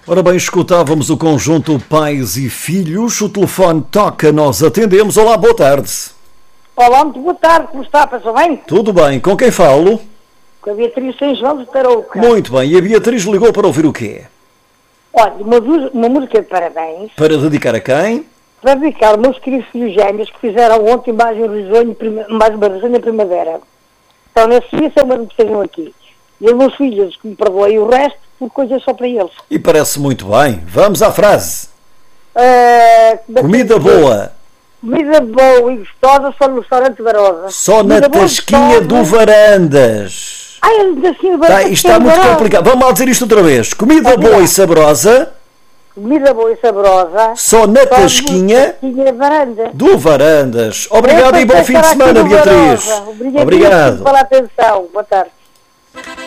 Ora bem, escutávamos o conjunto Pais e Filhos. O telefone toca, nós atendemos. Olá, boa tarde. Olá, muito boa tarde, como está? Passou bem? Tudo bem, com quem falo? Com a Beatriz São João de Tarouca. Muito bem, e a Beatriz ligou para ouvir o quê? Olha, uma música de parabéns Para dedicar a quem? para dedicar aos meus queridos filhos gêmeos que fizeram ontem mais um risonho primavera. Então, nesse dia, são mesmo que estejam aqui. E os meus filhos, que me perdoem o resto, por coisa só para eles. E parece muito bem. Vamos à frase. Comida boa. Comida boa e gostosa só no restaurante Barosa. Só na Comida boa e tasquinha gostosa. do Varandas. Ai, a tasquinha do Barosa. Isto está muito complicado. Vamos lá dizer isto outra vez. Comida boa e saborosa. Comida boa e saborosa. Só na tasquinha Varanda. do Varandas. Obrigado e bom fim de semana, Beatriz. Obrigado pela atenção. Boa tarde.